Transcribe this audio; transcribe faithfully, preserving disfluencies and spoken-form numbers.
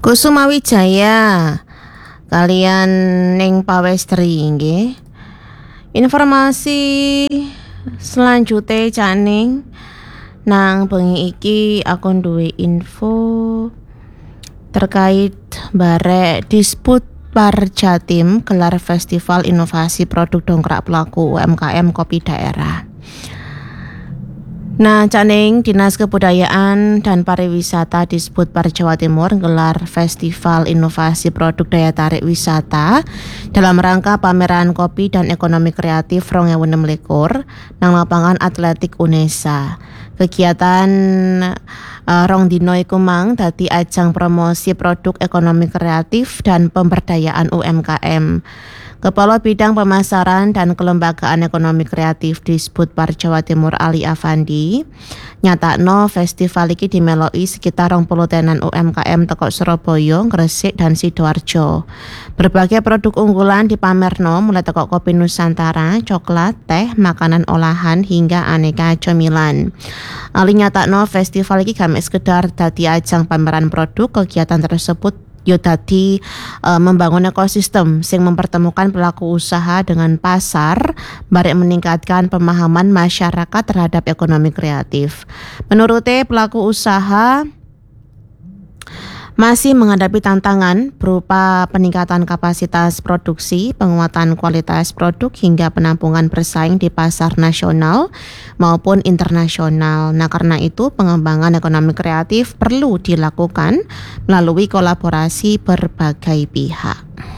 Kusuma Wijaya kalian ning pawestri nggih. Informasi selanjutnya caning nang bengi iki aku duwe info terkait barek disput Parjatim gelar festival inovasi produk dongkrak pelaku U M K M kopi daerah. Nah, caning Dinas Kebudayaan dan Pariwisata Disput Par Jawa Timur gelar Festival Inovasi Produk Daya Tarik Wisata dalam rangka pameran kopi dan ekonomi kreatif dua ribu enam belas nang lapangan atletik UNESA. Kegiatan uh, rong dino iku mang dadi ajang promosi produk ekonomi kreatif dan pemberdayaan U M K M. Kepala Bidang Pemasaran dan Kelembagaan Ekonomi Kreatif Disput Par Jawa Timur Ali Afandi nyatakno festival iki dimeloi sekitar rong puluh tenan U M K M teko Surabaya, Gresik dan Sidoarjo. Berbagai produk unggulan dipamerno mulai teko kopi Nusantara, coklat, teh, makanan olahan hingga aneka cemilan. Ali nyatakno festival iki gak mek sekedar dadi ajang pameran produk, kegiatan tersebut yo dadi uh, membangun ekosistem sing mempertemukan pelaku usaha dengan pasar, barek meningkatkan pemahaman masyarakat terhadap ekonomi kreatif. Menurutnya pelaku usaha masih menghadapi tantangan berupa peningkatan kapasitas produksi, penguatan kualitas produk hingga penampungan bersaing di pasar nasional maupun internasional. Nah, karena itu pengembangan ekonomi kreatif perlu dilakukan melalui kolaborasi berbagai pihak.